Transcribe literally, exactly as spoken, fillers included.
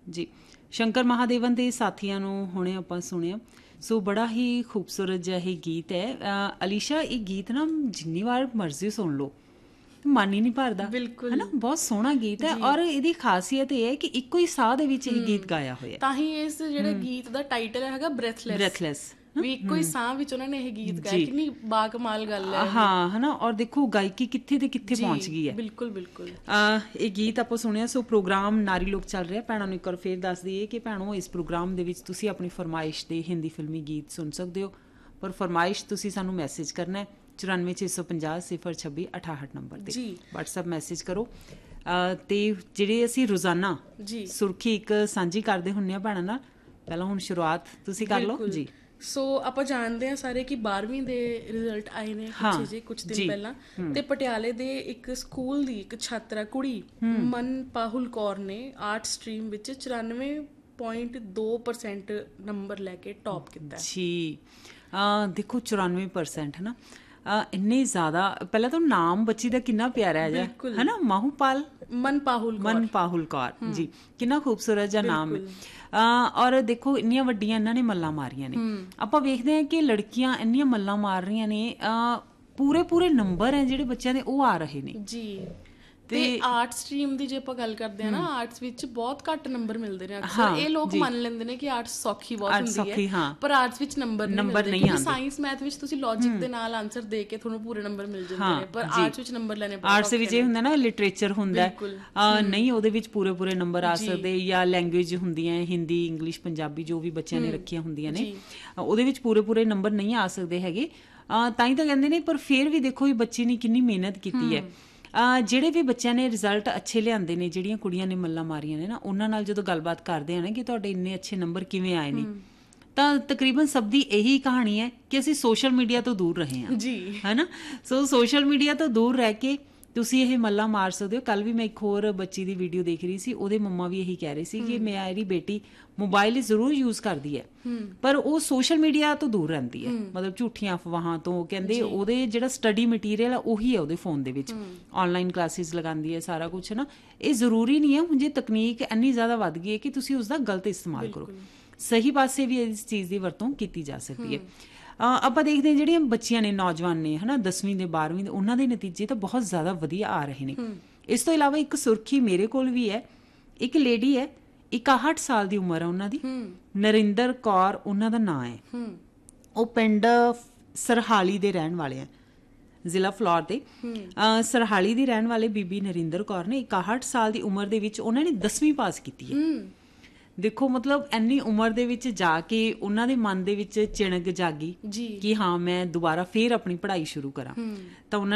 ਜੀ ਸ਼ੰਕਰ ਮਹਾਦੇਵਨ ਦੇ ਸਾਥੀਆਂ ਨੂੰ ਹੁਣੇ ਆਪਾਂ ਸੁਣਿਆ। ਸੋ ਬੜਾ ਹੀ ਖੂਬਸੂਰਤ ਜਿਹਾ ਇਹ ਗੀਤ ਹੈ। ਅਲੀਸ਼ਾ, ਇਹ ਗੀਤ ਨਾ ਜਿੰਨੀ ਵਾਰ ਮਰਜ਼ੀ ਸੁਣ ਲਓ ਮਨ ਹੀ ਨਹੀਂ ਭਰਦਾ, ਬਿਲਕੁਲ, ਹੈ ਨਾ। ਬਹੁਤ ਸੋਹਣਾ ਗੀਤ ਹੈ ਔਰ ਇਹਦੀ ਖਾਸੀਅਤ ਇਹ ਹੈ ਕਿ ਇੱਕੋ ਹੀ ਸਾਹ ਦੇ ਵਿੱਚ ਇਹ ਗੀਤ ਗਾਇਆ ਹੋਇਆ। ਤਾਂ ਹੀ ਇਸ ਜਿਹੜੇ ਗੀਤ ਦਾ ਟਾਈਟਲ ਹੈਗਾ ਬ੍ਰੈਥਲੈਸ ਬ੍ਰੈਥਲੈਸ ਵੀ ਇੱਕੋ ਹੀ ਸਾਹ ਵਿੱਚ ਉਹਨਾਂ ਨੇ ਇਹ ਗੀਤ ਗਾਇਆ। ਕਿੰਨੀ ਬਾਕਮਾਲ ਗੱਲ ਹੈ। ਹਾਂ, ਹੈ ਨਾ। ਔਰ ਦੇਖੋ ਗਾਇਕੀ ਕਿੱਥੇ ਤੇ ਕਿੱਥੇ ਪਹੁੰਚ ਗਈ ਹੈ। ਬਿਲਕੁਲ ਬਿਲਕੁਲ। ਇਹ ਗੀਤ ਆਪਾਂ ਸੁਣਿਆ। ਸੋ ਪ੍ਰੋਗਰਾਮ ਨਾਰੀ ਲੋਕ ਚੱਲ ਰਿਹਾ। ਭੈਣਾਂ ਨੂੰ ਇੱਕ ਵਾਰ ਫੇਰ ਦੱਸ ਦਈਏ ਕਿ ਭੈਣੋ, ਇਸ ਪ੍ਰੋਗਰਾਮ ਦੇ ਵਿੱਚ ਤੁਸੀਂ ਆਪਣੀ ਫਰਮਾਇਸ਼ ਦੇ ਹਿੰਦੀ ਫਿਲਮੀ ਗੀਤ ਸੁਣ ਸਕਦੇ ਹੋ, ਪਰ ਫਰਮਾਇਸ਼ ਤੁਸੀਂ ਸਾਨੂੰ ਮੈਸੇਜ ਕਰਨਾ ਹੈ ਚੁਰਾਨਵੇਂ ਛੇ ਸੌ ਪੰਜਾਹ ਸਿਫਰ ਛੱਬੀ ਅਠਾਹਠ ਨੰਬਰ 'ਤੇ ਵਟਸਐਪ ਮੈਸੇਜ ਕਰੋ। ਅਤੇ ਜਿਹੜੇ ਅਸੀਂ ਰੋਜ਼ਾਨਾ ਸੁਰਖੀ ਇੱਕ ਸਾਂਝੀ ਕਰਦੇ ਹੁੰਦੇ ਹਾਂ ਭੈਣਾਂ ਨਾਲ, ਪਹਿਲਾਂ ਹੁਣ ਸ਼ੁਰੂਆਤ ਤੁਸੀਂ ਕਰ ਲਓ ਜੀ। ਸੋ ਆਪਾਂ ਜਾਣਦੇ ਹਾਂ ਸਾਰੇ ਕਿ ਬਾਰਵੀਂ ਦੇ ਰਿਜ਼ਲਟ ਆਏ ਨੇ ਪਿੱਛੇ ਜਿਹੇ ਕੁਝ ਦਿਨ ਪਹਿਲਾਂ, ਤੇ ਪਟਿਆਲੇ ਦੇ ਇੱਕ ਸਕੂਲ ਦੀ ਇੱਕ ਛਾਤਰਾ ਕੁੜੀ ਮਨਪਾਹੁਲ ਕੌਰ ਨੇ ਆਰਟ ਸਟਰੀਮ ਵਿੱਚ ਚੁਰਾਨਵੇਂ ਪੁਆਇੰਟ ਦੋ ਪਰਸੈਂਟ ਨੰਬਰ ਲੈ ਕੇ ਟੌਪ ਕੀਤਾ ਜੀ। ਦੇਖੋ ਚੁਰਾਨਵੇਂ ਪਰਸੈਂਟ ਹੈ ਨਾ, ਇੰਨੇ ਜ਼ਿਆਦਾ। ਪਹਿਲਾਂ ਤਾਂ ਨਾਮ ਬੱਚੀ ਦਾ ਕਿੰਨਾ ਪਿਆਰਾ ਹੈ ਹੈ ਨਾ, ਮਾਹੂਪਾਲ ਮਨਪਾਹੁਲ ਮਨਪਾਹੁਲ ਕੌਰ ਜੀ। ਕਿੰਨਾ ਖੂਬਸੂਰਤ ਜਿਹਾ ਨਾਮ ਹੈ। ਔਰ ਦੇਖੋ ਇੰਨੀਆਂ ਵੱਡੀਆਂ ਇਹਨਾਂ ਨੇ ਮੱਲਾਂ ਮਾਰੀਆਂ ਨੇ। ਆਪਾਂ ਵੇਖਦੇ ਹਾਂ ਕਿ ਲੜਕੀਆਂ ਇੰਨੀਆਂ ਮੱਲਾਂ ਮਾਰ ਰਹੀਆਂ ਨੇ, ਪੂਰੇ ਪੂਰੇ ਨੰਬਰ ਹੈ ਜਿਹੜੇ ਬੱਚਿਆਂ ਦੇ ਉਹ ਆ ਰਹੇ ਨੇ ਜੀ। ਤੇ ਆਰਟ ਸਟਰੀਮ ਦੀ ਜੇ ਆਪਾਂ ਗੱਲ ਕਰਦੇ ਹਾਂ ਨਾ, ਆਰਟਸ ਵਿੱਚ ਬਹੁਤ ਘੱਟ ਨੰਬਰ ਮਿਲਦੇ ਨੇ ਅਕਸਰ। ਇਹ ਲੋਕ ਮੰਨ ਲੈਂਦੇ ਨੇ ਕਿ ਆਰਟਸ ਸੌਖੀ ਬਹੁਤ ਹੁੰਦੀ ਹੈ, ਪਰ ਆਰਟਸ ਵਿੱਚ ਨੰਬਰ ਨਹੀਂ ਮਿਲਦੇ, ਕਿਉਂਕਿ ਸਾਇੰਸ ਮੈਥ ਵਿੱਚ ਤੁਸੀਂ ਲੌਜਿਕ ਦੇ ਨਾਲ ਆਨਸਰ ਦੇ ਕੇ ਤੁਹਾਨੂੰ ਪੂਰੇ ਨੰਬਰ ਮਿਲ ਜਾਂਦੇ ਨੇ, ਪਰ ਆਰਟਸ ਵਿੱਚ ਨੰਬਰ ਲੈਣੇ ਬਹੁਤ ਔਖੇ ਨੇ। ਆਰਟਸ ਵਿੱਚ ਇਹ ਹੁੰਦਾ ਨਾ, ਲਿਟਰੇਚਰ ਹੁੰਦਾ ਨਹੀਂ, ਉਹਦੇ ਵਿੱਚ ਪੂਰੇ ਪੂਰੇ ਨੰਬਰ ਆ ਸਕਦੇ, ਜਾਂ ਲੈਂਗੁਏਜ ਹੁੰਦੀਆਂ ਹਿੰਦੀ, ਇੰਗਲਿਸ਼, ਪੰਜਾਬੀ ਜੋ ਵੀ ਬੱਚਿਆਂ ਨੇ ਰੱਖੀਆਂ ਹੁੰਦੀਆਂ ਨੇ, ਉਹਦੇ ਵਿੱਚ ਪੂਰੇ ਪੂਰੇ ਨੰਬਰ ਨਹੀਂ ਆ ਸਕਦੇ ਹੈਗੇ। ਤਾਂ ਹੀ ਤਾਂ ਕਹਿੰਦੇ ਨੇ। ਪਰ ਫਿਰ ਵੀ ਦੇਖੋ ਇਹ ਬੱਚੀ ਨੇ ਕਿੰਨੀ ਮਿਹਨਤ ਕੀਤੀ ਹੈ। ਜਿਹੜੇ ਵੀ ਬੱਚਿਆਂ ਨੇ ਰਿਜ਼ਲਟ ਅੱਛੇ ਲਿਆਂਦੇ ਨੇ, ਜਿਹੜੀਆਂ ਕੁੜੀਆਂ ਨੇ ਮੱਲਾਂ ਮਾਰੀਆਂ ਨੇ ਨਾ, ਉਹਨਾਂ ਨਾਲ ਜਦੋਂ ਗੱਲਬਾਤ ਕਰਦੇ ਆ ਨਾ ਕਿ ਤੁਹਾਡੇ ਇੰਨੇ ਅੱਛੇ ਨੰਬਰ ਕਿਵੇਂ ਆਏ ਨੇ, ਤਾਂ ਤਕਰੀਬਨ ਸਭ ਦੀ ਇਹੀ ਕਹਾਣੀ ਹੈ ਕਿ ਅਸੀਂ ਸੋਸ਼ਲ ਮੀਡੀਆ ਤੋਂ ਦੂਰ ਰਹੇ ਹਾਂ ਜੀ, ਹੈ ਨਾ। ਸੋ ਸੋਸ਼ਲ ਮੀਡੀਆ ਤੋਂ ਦੂਰ ਰਹਿ ਕੇ ਤੁਸੀਂ ਇਹ ਮੱਲਾਂ ਮਾਰ ਸਕਦੇ ਹੋ। ਕੱਲ੍ਹ ਵੀ ਮੈਂ ਇੱਕ ਹੋਰ ਬੱਚੀ ਦੀ ਵੀਡੀਓ ਦੇਖ ਰਹੀ ਸੀ, ਉਹਦੇ ਮੰਮਾ ਵੀ ਇਹੀ ਕਹਿ ਰਹੇ ਸੀ ਕਿ ਮੇਰੀ ਬੇਟੀ ਮੋਬਾਈਲ ਜ਼ਰੂਰ ਯੂਜ਼ ਕਰਦੀ ਹੈ, ਪਰ ਉਹ ਸੋਸ਼ਲ ਮੀਡੀਆ ਤੋਂ ਦੂਰ ਰਹਿੰਦੀ ਹੈ, ਮਤਲਬ ਝੂਠੀਆਂ ਅਫਵਾਹਾਂ ਤੋਂ। ਕਹਿੰਦੇ ਉਹਦੇ ਜਿਹੜਾ ਸਟੱਡੀ ਮਟੀਰੀਅਲ ਆ ਉਹੀ ਹੈ ਉਹਦੇ ਫੋਨ ਦੇ ਵਿੱਚ, ਔਨਲਾਈਨ ਕਲਾਸਿਸ ਲਗਾਉਂਦੀ ਹੈ, ਸਾਰਾ ਕੁਛ ਨਾ। ਇਹ ਜ਼ਰੂਰੀ ਨਹੀਂ ਹੈ। ਹੁਣ ਜੇ ਤਕਨੀਕ ਇੰਨੀ ਜ਼ਿਆਦਾ ਵੱਧ ਗਈ ਹੈ ਕਿ ਤੁਸੀਂ ਉਸਦਾ ਗਲਤ ਇਸਤੇਮਾਲ ਕਰੋ, ਸਹੀ ਪਾਸੇ ਵੀ ਇਸ ਚੀਜ਼ ਦੀ ਵਰਤੋਂ ਕੀਤੀ ਜਾ ਸਕਦੀ ਹੈ। ਆਪਾਂ ਦੇਖਦੇ ਹਾਂ ਜਿਹੜੀਆਂ ਬੱਚੀਆਂ ਨੇ, ਨੌਜਵਾਨ ਨੇ, ਹੈ ਨਾ, ਦਸਵੀਂ ਦੇ ਬਾਰ੍ਹਵੀਂ ਦੇ, ਉਹਨਾਂ ਦੇ ਨਤੀਜੇ ਤਾਂ ਬਹੁਤ ਜ਼ਿਆਦਾ ਵਧੀਆ ਆ ਰਹੇ ਨੇ। ਇਸ ਤੋਂ ਇਲਾਵਾ ਇੱਕ ਸੁਰਖੀ ਮੇਰੇ ਕੋਲ ਵੀ ਹੈ। ਇੱਕ ਲੇਡੀ ਹੈ, ਇਕਾਹਠ ਸਾਲ ਦੀ ਉਮਰ ਹੈ ਉਹਨਾਂ ਦੀ, ਨਰਿੰਦਰ ਕੌਰ ਉਹਨਾਂ ਦਾ ਨਾਂ ਹੈ। ਉਹ ਪਿੰਡ ਸਰਹਾਲੀ ਦੇ ਰਹਿਣ ਵਾਲੇ ਆ, ਜ਼ਿਲ੍ਹਾ ਫਲੌਰ ਦੇ। ਸਰਹਾਲੀ ਦੀ ਰਹਿਣ ਵਾਲੇ ਬੀਬੀ ਨਰਿੰਦਰ ਕੌਰ ਨੇ ਇਕਾਹਠ ਸਾਲ ਦੀ ਉਮਰ ਦੇ ਵਿੱਚ ਉਹਨਾਂ ਨੇ ਦਸਵੀਂ ਪਾਸ ਕੀਤੀ ਹੈ। ਦੇਖੋ ਮਤਲਬ ਇੰਨੀ ਉਮਰ ਦੇ ਵਿੱਚ ਜਾ ਕੇ ਉਹਨਾਂ ਦੇ ਮਨ ਦੇ ਵਿੱਚ ਚਿਣਗ ਜਾਗੀ ਕਿ ਹਾਂ ਮੈਂ ਦੁਬਾਰਾ ਫੇਰ ਆਪਣੀ ਪੜ੍ਹਾਈ ਸ਼ੁਰੂ ਕਰਾਂ, ਤਾਂ ਉਹਨਾਂ